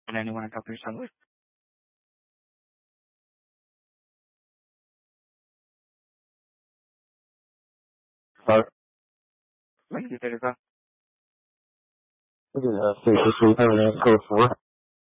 And anyone I talk to yourself with? Hello? Like you did it, bro. Look at that. 6 this week. Everything's code 4.